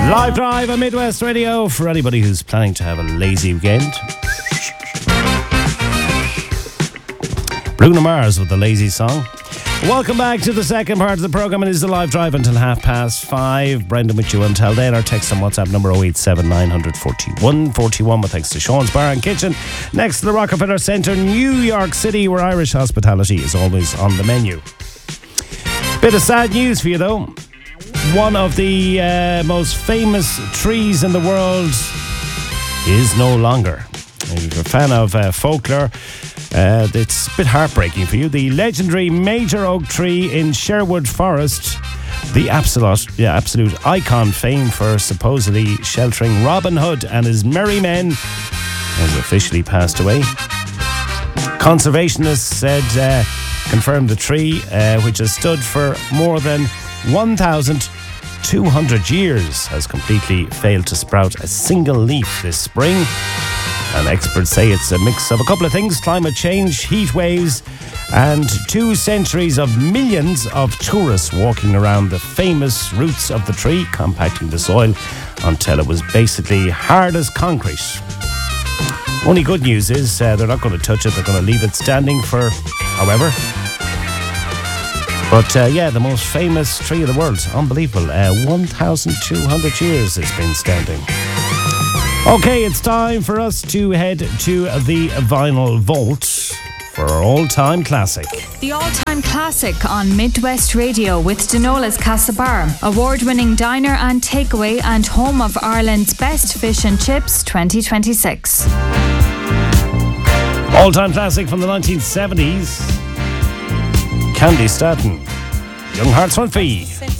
Live Drive on Midwest Radio for anybody who's planning to have a lazy weekend. Bruno Mars with the Lazy Song. Welcome back to the second part of the programme. It is the Live Drive until 5:30. Brendan with you until then. Our text on WhatsApp number 087 941 41 with thanks to Sean's Bar and Kitchen next to the Rockefeller Centre, New York City, where Irish hospitality is always on the menu. Bit of sad news for you though. One of the most famous trees in the world is no longer. If you're a fan of folklore, it's a bit heartbreaking for you. The legendary major oak tree in Sherwood Forest, the absolute icon famed for supposedly sheltering Robin Hood and his merry men, has officially passed away. Conservationists said, confirmed the tree, which has stood for more than 1,200 years, has completely failed to sprout a single leaf this spring. And experts say it's a mix of a couple of things: climate change, heat waves, and 2 centuries of millions of tourists walking around the famous roots of the tree, compacting the soil until it was basically hard as concrete. Only good news is they're not going to touch it. They're going to leave it standing for however. But the most famous tree in the world, unbelievable. 1,200 years it's been standing. Okay, it's time for us to head to the Vinyl Vault for our all-time classic. The all-time classic on Midwest Radio with Denola's Castlebar, award-winning diner and takeaway and home of Ireland's best fish and chips 2026. All-time classic from the 1970s. Candy Staton, Young Hearts on Fee.